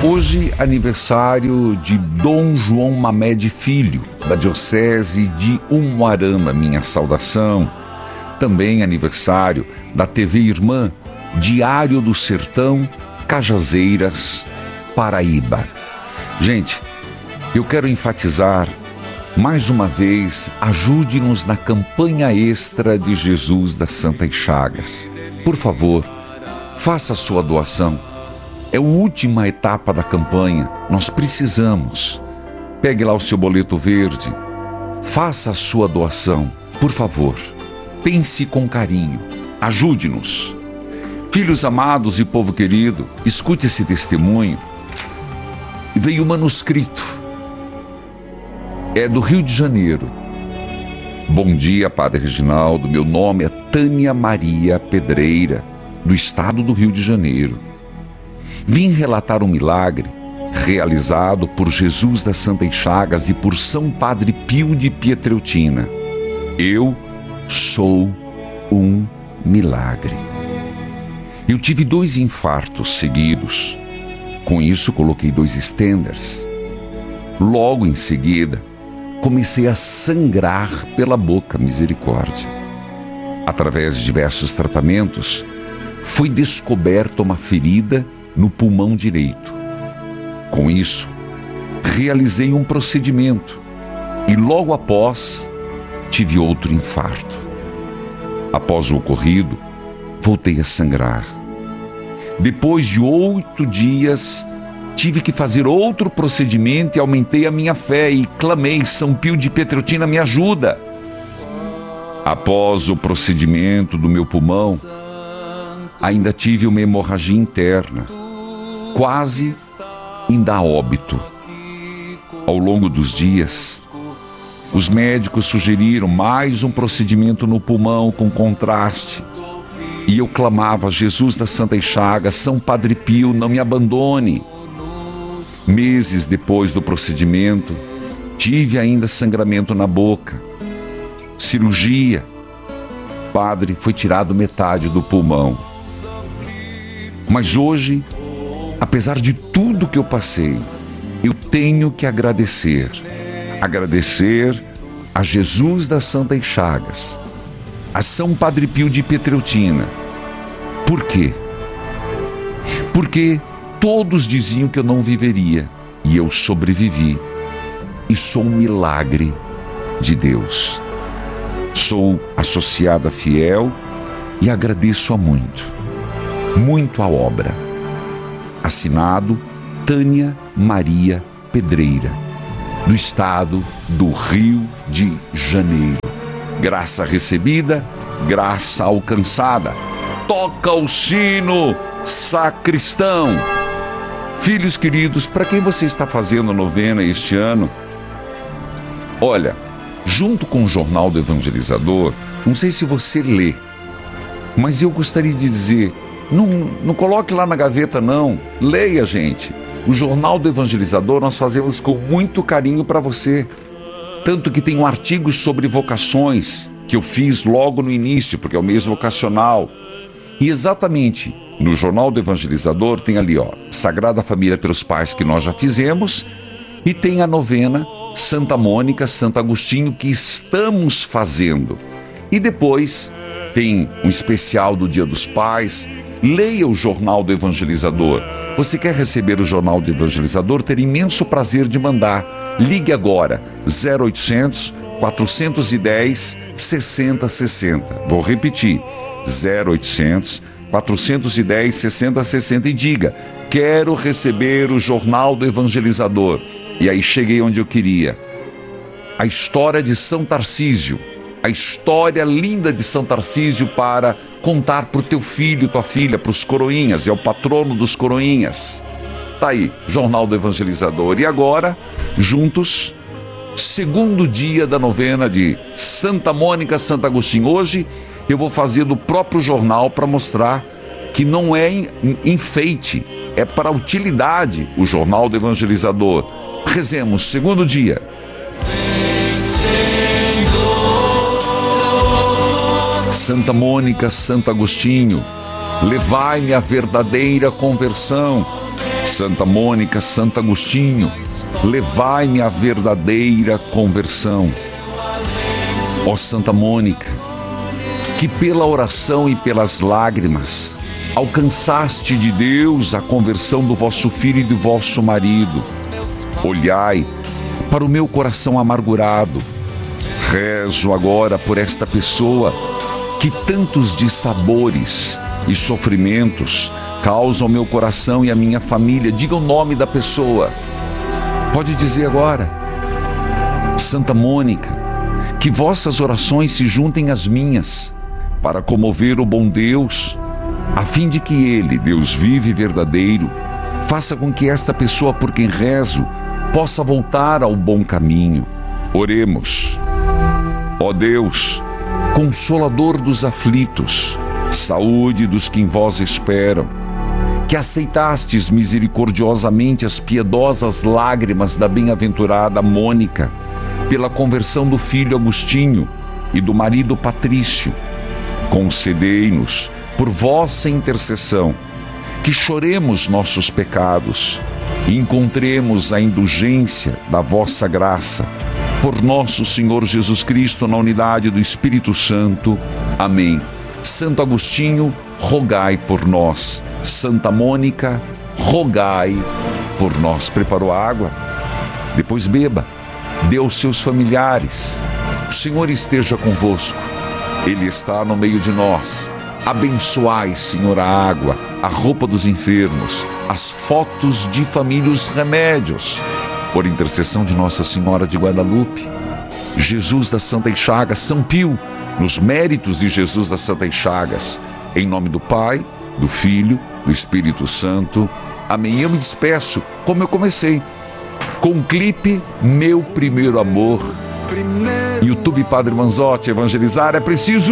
Hoje, aniversário de Dom João Mamed Filho, da Diocese de Umuarama, minha saudação. Também aniversário da TV Irmã, Diário do Sertão, Cajazeiras, Paraíba. Gente, eu quero enfatizar, mais uma vez, ajude-nos na campanha extra de Jesus das Santas Chagas. Por favor, faça a sua doação. É a última etapa da campanha, nós precisamos. Pegue lá o seu boleto verde, faça a sua doação, por favor. Pense com carinho, ajude-nos. Filhos amados e povo querido, escute esse testemunho. Veio o manuscrito, é do Rio de Janeiro. Bom dia, Padre Reginaldo, meu nome é Tânia Maria Pedreira, do estado do Rio de Janeiro. Vim relatar um milagre realizado por Jesus das Santas Chagas e por São Padre Pio de Pietreutina. Eu sou um milagre. Eu tive 2 infartos seguidos. Com isso, coloquei 2 stenders. Logo em seguida, comecei a sangrar pela boca, misericórdia. Através de diversos tratamentos, foi descoberta uma ferida no pulmão direito. Com isso, realizei um procedimento e logo após, tive outro infarto. Após o ocorrido, voltei a sangrar. Depois de 8 dias, tive que fazer outro procedimento e aumentei a minha fé e clamei: São Pio de Pietreutina, me ajuda. Após o procedimento do meu pulmão, ainda tive uma hemorragia interna, quase indo a óbito. Ao longo dos dias, os médicos sugeriram mais um procedimento no pulmão com contraste. E eu clamava: Jesus das Santas Chagas, São Padre Pio, não me abandone. Meses depois do procedimento, tive ainda sangramento na boca. Cirurgia. Padre, foi tirado metade do pulmão. Mas hoje, apesar de tudo que eu passei, eu tenho que agradecer. Agradecer a Jesus das Santas Chagas, a São Padre Pio de Pietreutina. Por quê? Porque todos diziam que eu não viveria, e eu sobrevivi. E sou um milagre de Deus. Sou associada fiel e agradeço a muito a obra. Assinado Tânia Maria Pedreira, do estado do Rio de Janeiro. Graça recebida, graça alcançada. Toca o sino, sacristão. Filhos queridos, para quem você está fazendo a novena este ano? Olha, junto com o Jornal do Evangelizador, não sei se você lê, mas eu gostaria de dizer, não coloque lá na gaveta não, leia, gente. O Jornal do Evangelizador nós fazemos com muito carinho para você. Tanto que tem um artigo sobre vocações que eu fiz logo no início, porque é o mês vocacional. E exatamente no Jornal do Evangelizador tem ali, Sagrada Família pelos Pais, que nós já fizemos, e tem a novena Santa Mônica, Santo Agostinho, que estamos fazendo. E depois tem um especial do Dia dos Pais. Leia o Jornal do Evangelizador. Você quer receber o Jornal do Evangelizador? Ter imenso prazer de mandar. Ligue agora, 0800 410 6060. Vou repetir, 0800 410 6060 e diga: quero receber o Jornal do Evangelizador. E aí cheguei onde eu queria. A história de São Tarcísio, a história linda de São Tarcísio para contar para o teu filho, tua filha, para os coroinhas, é o patrono dos coroinhas. Tá aí, Jornal do Evangelizador. E agora, juntos, segundo dia da novena de Santa Mônica, Santo Agostinho. Hoje eu vou fazer do próprio jornal para mostrar que não é enfeite, é para utilidade o Jornal do Evangelizador. Rezemos, segundo dia. Santa Mônica, Santo Agostinho, levai-me à verdadeira conversão. Santa Mônica, Santo Agostinho, levai-me à verdadeira conversão. Ó Santa Mônica, que pela oração e pelas lágrimas alcançaste de Deus a conversão do vosso filho e do vosso marido, olhai para o meu coração amargurado. Rezo agora por esta pessoa que tantos dissabores e sofrimentos causam ao meu coração e à minha família. Diga o nome da pessoa. Pode dizer agora. Santa Mônica, que vossas orações se juntem às minhas para comover o bom Deus, a fim de que Ele, Deus vivo e verdadeiro, faça com que esta pessoa por quem rezo possa voltar ao bom caminho. Oremos. Ó Deus, Consolador dos aflitos, saúde dos que em vós esperam, que aceitastes misericordiosamente as piedosas lágrimas da bem-aventurada Mônica pela conversão do filho Agostinho e do marido Patrício, concedei-nos, por vossa intercessão, que choremos nossos pecados e encontremos a indulgência da vossa graça, por nosso Senhor Jesus Cristo, na unidade do Espírito Santo. Amém. Santo Agostinho, rogai por nós. Santa Mônica, rogai por nós. Preparou a água? Depois beba. Dê aos seus familiares. O Senhor esteja convosco. Ele está no meio de nós. Abençoai, Senhor, a água, a roupa dos enfermos, as fotos de família, os remédios. Por intercessão de Nossa Senhora de Guadalupe, Jesus das Santas Chagas, São Pio, nos méritos de Jesus das Santas Chagas, em nome do Pai, do Filho, do Espírito Santo. Amém. Eu me despeço, como eu comecei, com o clipe Meu Primeiro Amor. YouTube Padre Manzotti, evangelizar é preciso.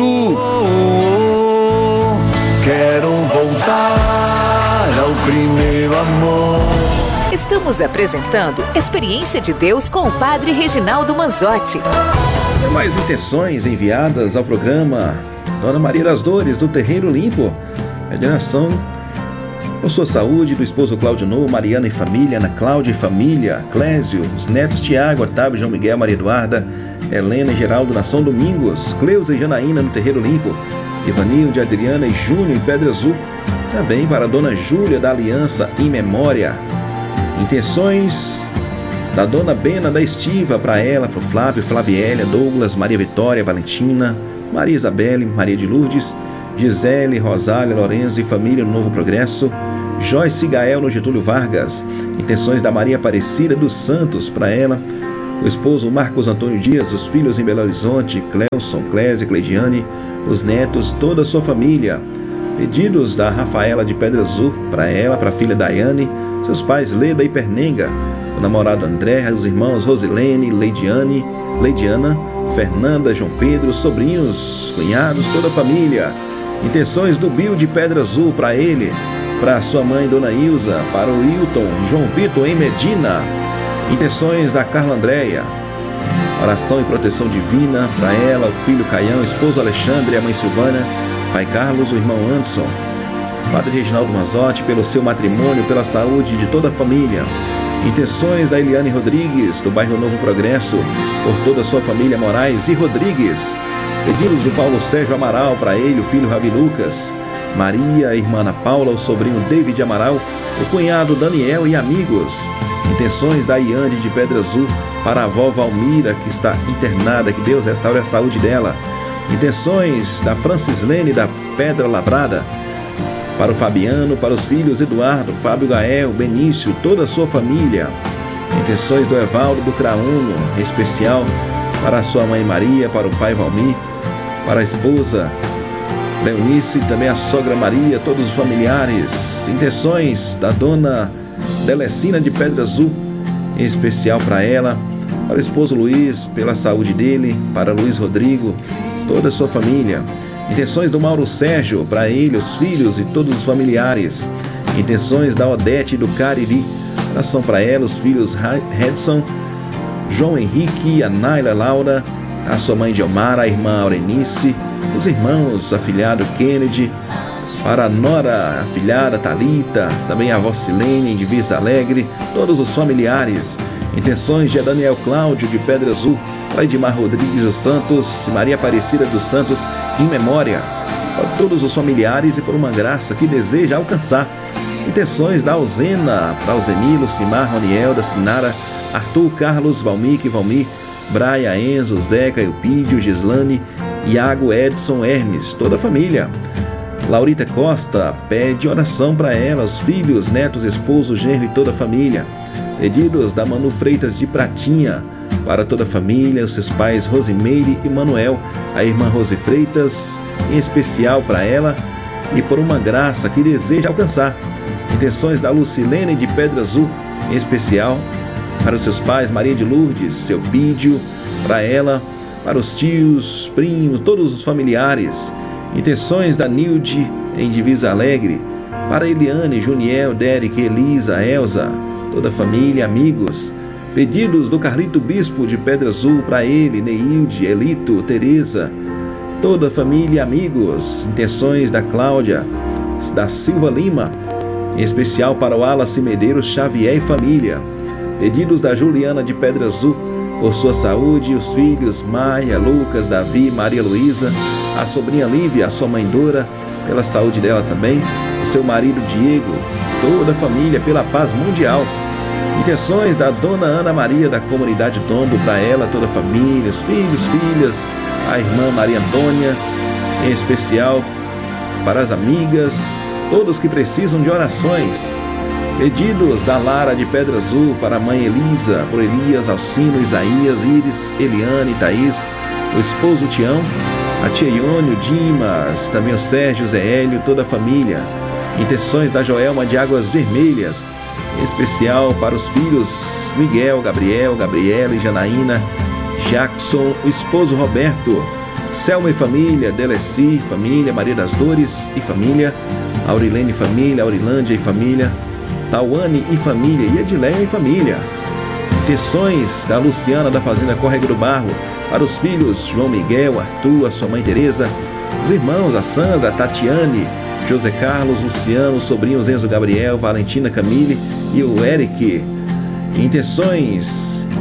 Quero voltar ao primeiro amor. Estamos apresentando Experiência de Deus com o Padre Reginaldo Manzotti. Mais intenções enviadas ao programa Dona Maria das Dores, do Terreiro Limpo. Meditação por sua saúde, do esposo Cláudio No, Mariana e família, Ana Cláudia e família, Clésio, os netos Tiago, Otávio, João Miguel, Maria Eduarda, Helena e Geraldo na São Domingos, Cleusa e Janaína no Terreiro Limpo, Ivanilde, Adriana e Júnior em Pedra Azul. Também para a Dona Júlia da Aliança em Memória. Intenções da Dona Bena da Estiva, para ela, para o Flávio, Flaviélia, Douglas, Maria Vitória, Valentina, Maria Isabelle, Maria de Lourdes, Gisele, Rosália, Lorenzo e família no Novo Progresso, Joyce Gael no Getúlio Vargas. Intenções da Maria Aparecida dos Santos, para ela, o esposo Marcos Antônio Dias, os filhos em Belo Horizonte, Cleuson, Clésia, Cleidiane, os netos, toda a sua família. Pedidos da Rafaela de Pedra Azul, para ela, para a filha Daiane, seus pais Leda e Pernenga, o namorado André, os irmãos Rosilene, Leidiana, Fernanda, João Pedro, sobrinhos, cunhados, toda a família. Intenções do Bill de Pedra Azul, para ele, para sua mãe Dona Ilza, para o Hilton e João Vitor em Medina. Intenções da Carla Andréia, oração e proteção divina para ela, o filho Caião, o esposo Alexandre, a mãe Silvana, pai Carlos, o irmão Anderson. Padre Reginaldo Manzotti, pelo seu matrimônio, pela saúde de toda a família. Intenções da Eliane Rodrigues, do bairro Novo Progresso, por toda a sua família Moraes e Rodrigues. Pedidos do Paulo Sérgio Amaral, para ele, o filho Ravi Lucas, Maria, a irmã Ana Paula, o sobrinho David Amaral, o cunhado Daniel e amigos. Intenções da Iande de Pedra Azul, para a avó Valmira, que está internada, que Deus restaure a saúde dela. Intenções da Francislene da Pedra Lavrada, para o Fabiano, para os filhos Eduardo, Fábio Gael, Benício, toda a sua família. Intenções do Evaldo do Crauno, em especial para a sua mãe Maria, para o pai Valmir, para a esposa Leonice, também a sogra Maria, todos os familiares. Intenções da Dona Delecina de Pedra Azul, em especial para ela, para o esposo Luiz, pela saúde dele, para Luiz Rodrigo, toda a sua família. Intenções do Mauro Sérgio, para ele, os filhos e todos os familiares. Intenções da Odete e do Cariri, oração para ela, os filhos Redson, João Henrique, a Naila Laura, a sua mãe Diomara, a irmã Aurenice, os irmãos, afilhado Kennedy, para a nora, a filhada Thalita, também a avó Silene em Divisa Alegre, todos os familiares. Intenções de Daniel Cláudio de Pedra Azul, para Edmar Rodrigues dos Santos e Maria Aparecida dos Santos, em memória, para todos os familiares e por uma graça que deseja alcançar. Intenções da Alzena, para Alzenilo, Simar, Roniel, da Sinara, Arthur, Carlos, Valmir, Valmir, Braia, Enzo, Zeca, Eupídio, Gislane, Iago, Edson, Hermes, toda a família. Laurita Costa pede oração para ela, os filhos, netos, esposo, genro e toda a família. Pedidos da Manu Freitas de Pratinha, para toda a família, os seus pais Rosimeire e Manuel, a irmã Rose Freitas, em especial para ela e por uma graça que deseja alcançar. Intenções da Lucilene de Pedra Azul, em especial para os seus pais Maria de Lourdes, seu Pídio, para ela, para os tios, primos, todos os familiares. Intenções da Nilde em Divisa Alegre, para Eliane, Juniel, Derek, Elisa, Elza, toda a família, amigos. Pedidos do Carlito Bispo de Pedra Azul, para ele, Neilde, Elito, Teresa, toda a família, amigos. Intenções da Cláudia, da Silva Lima, em especial para o Wallace Medeiros, Xavier e família. Pedidos da Juliana de Pedra Azul, por sua saúde, os filhos Maia, Lucas, Davi, Maria Luísa, a sobrinha Lívia, a sua mãe Dora, pela saúde dela também, o seu marido Diego, toda a família, pela paz mundial. Intenções da Dona Ana Maria, da comunidade Tombo, para ela, toda a família, os filhos, filhas, a irmã Maria Antônia, em especial para as amigas, todos que precisam de orações. Pedidos da Lara de Pedra Azul, para a mãe Elisa, por Elias, Alcino, Isaías, Iris, Eliane, Thaís, o esposo Tião, a tia Ione, o Dimas, também o Sérgio, Zé Hélio, toda a família. Intenções da Joelma de Águas Vermelhas, em especial para os filhos Miguel, Gabriel, Gabriela e Janaína, Jackson, o esposo Roberto, Selma e família, Deleci, família, Maria das Dores e família, Aurilene e família, Aurilândia e família, Tauane e família e Edileia e família. Intenções da Luciana da Fazenda Córrego do Barro, para os filhos João Miguel, Arthur, a sua mãe Teresa, os irmãos, a Sandra, a Tatiane, José Carlos, Luciano, os sobrinhos Enzo Gabriel, Valentina Camille e o Eric. Intenções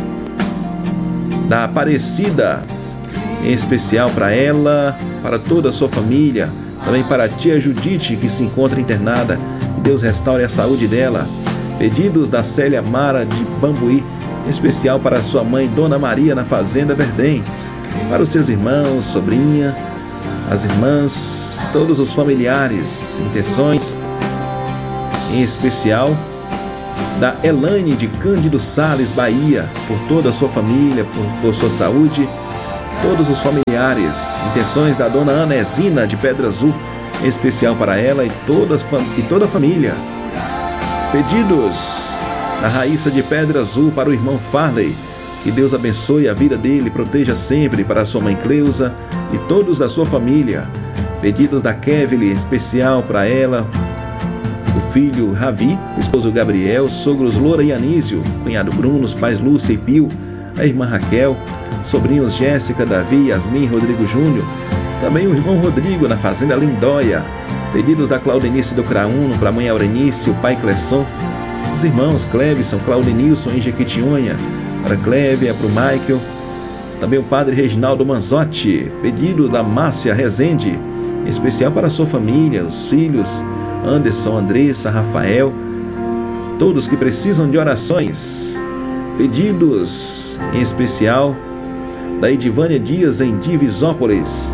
da Aparecida, em especial para ela, para toda a sua família, também para a tia Judite, que se encontra internada, que Deus restaure a saúde dela. Pedidos da Célia Mara de Bambuí, em especial para sua mãe Dona Maria na Fazenda Verdém, para os seus irmãos, sobrinha, as irmãs, todos os familiares. Intenções em especial da Elaine de Cândido Sales, Bahia, por toda a sua família, por sua saúde, todos os familiares. Intenções da Dona Ana Ezina de Pedra Azul, em especial para ela e toda a família. Pedidos da Raíssa de Pedra Azul, para o irmão Farley, que Deus abençoe a vida dele, proteja sempre, para a sua mãe Cleusa e todos da sua família. Pedidos da Kevly, em especial para ela, o filho Ravi, o esposo Gabriel, sogros Loura e Anísio, cunhado Bruno, os pais Lúcia e Pio, a irmã Raquel, sobrinhos Jéssica, Davi, Yasmin, Rodrigo Júnior, também o irmão Rodrigo na Fazenda Lindóia. Pedidos da Claudenice do Craúno, para a mãe Aurenice, o pai Clesson, os irmãos Clevison, Claudenilson em Jequitinhonha, para Clévia, para o Michael, também o padre Reginaldo Manzotti. Pedido da Márcia Rezende, em especial para a sua família, os filhos Anderson, Andressa, Rafael, todos que precisam de orações. Pedidos em especial da Edivânia Dias em Divisópolis,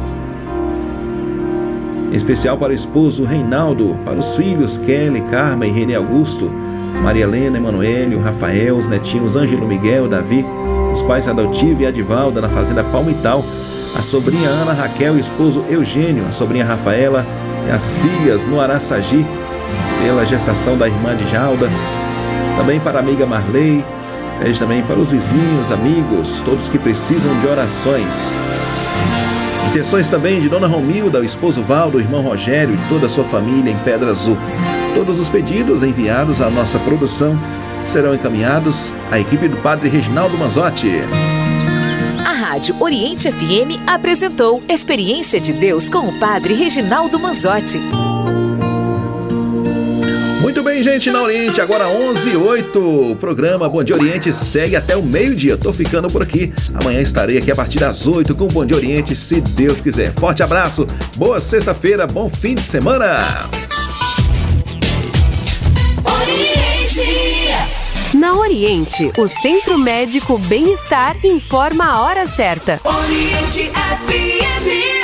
em especial para o esposo Reinaldo, para os filhos Kelly, Carmen, René Augusto, Maria Helena, Emanuele, Rafael, os netinhos Ângelo, Miguel, Davi, os pais Adaltivo e Adivalda na Fazenda Palmital, a sobrinha Ana Raquel e o esposo Eugênio, a sobrinha Rafaela e as filhas no Araçagi, pela gestação da irmã de Jalda, também para a amiga Marley, pede também para os vizinhos, amigos, todos que precisam de orações. Intenções também de Dona Romilda, o esposo Valdo, o irmão Rogério e toda a sua família em Pedra Azul. Todos os pedidos enviados à nossa produção serão encaminhados à equipe do Padre Reginaldo Manzotti. A Rádio Oriente FM apresentou Experiência de Deus com o Padre Reginaldo Manzotti. bem, gente, na Oriente, agora 11h08. O programa Bom Dia Oriente segue até o meio-dia. Tô ficando por aqui. Amanhã estarei aqui a partir das 8 com o Bom Dia Oriente, se Deus quiser. Forte abraço, boa sexta-feira, bom fim de semana. Na Oriente, o Centro Médico Bem-Estar informa a hora certa. Oriente FM.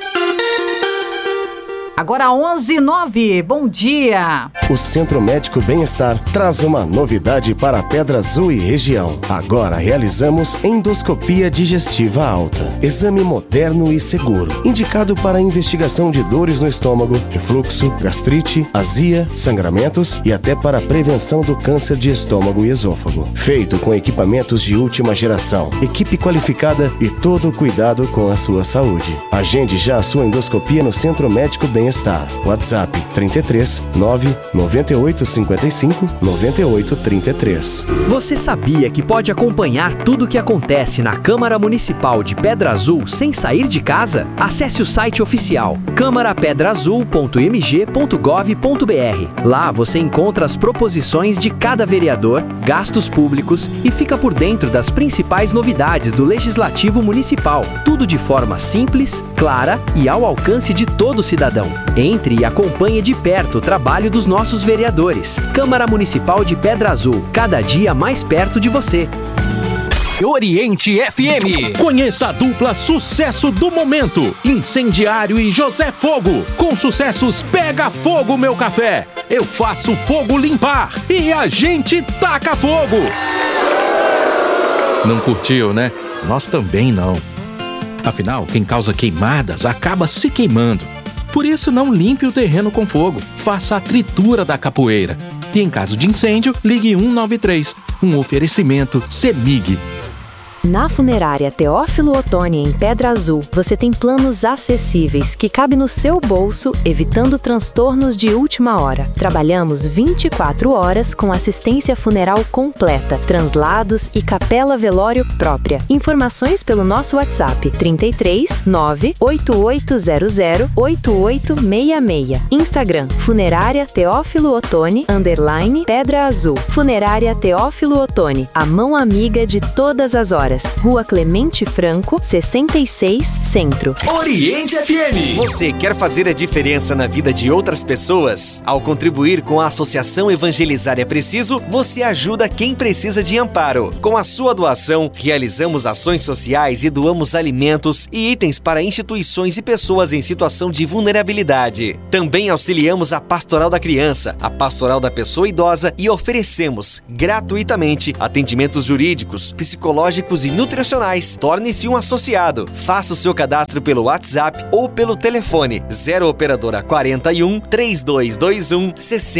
Agora 11h09, bom dia! O Centro Médico Bem-Estar traz uma novidade para a Pedra Azul e região. Agora realizamos endoscopia digestiva alta. Exame moderno e seguro, indicado para investigação de dores no estômago, refluxo, gastrite, azia, sangramentos e até para a prevenção do câncer de estômago e esôfago. Feito com equipamentos de última geração, equipe qualificada e todo o cuidado com a sua saúde. Agende já a sua endoscopia no Centro Médico Bem-Estar. WhatsApp 33 9 98 55 98 33. Você sabia que pode acompanhar tudo o que acontece na Câmara Municipal de Pedra Azul sem sair de casa? Acesse o site oficial câmarapedraazul.mg.gov.br. Lá você encontra as proposições de cada vereador, gastos públicos e fica por dentro das principais novidades do Legislativo Municipal. Tudo de forma simples, clara e ao alcance de todo cidadão. Entre e acompanhe de perto o trabalho dos nossos vereadores. Câmara Municipal de Pedra Azul, cada dia mais perto de você. Oriente FM. Conheça a dupla sucesso do momento, Incendiário e José Fogo. Com sucessos Pega Fogo Meu Café, Eu Faço Fogo Limpar e A Gente Taca Fogo. Não curtiu, né? Nós também não. Afinal, quem causa queimadas acaba se queimando. Por isso, não limpe o terreno com fogo. Faça a tritura da capoeira. E em caso de incêndio, ligue 193. Um oferecimento CEMIG. Na Funerária Teófilo Otoni, em Pedra Azul, você tem planos acessíveis que cabem no seu bolso, evitando transtornos de última hora. Trabalhamos 24 horas com assistência funeral completa, translados e capela velório própria. Informações pelo nosso WhatsApp 33 98800 8866. Instagram Funerária Teófilo Otoni _ Pedra Azul. Funerária Teófilo Otoni, a mão amiga de todas as horas. Rua Clemente Franco, 66, Centro. Oriente FM. Você quer fazer a diferença na vida de outras pessoas? Ao contribuir com a Associação Evangelizar é Preciso, você ajuda quem precisa de amparo. Com a sua doação, realizamos ações sociais e doamos alimentos e itens para instituições e pessoas em situação de vulnerabilidade. Também auxiliamos a Pastoral da Criança, a Pastoral da Pessoa Idosa e oferecemos gratuitamente atendimentos jurídicos, psicológicos e nutricionais. Torne-se um associado. Faça o seu cadastro pelo WhatsApp ou pelo telefone 0 operadora 41 3221 60.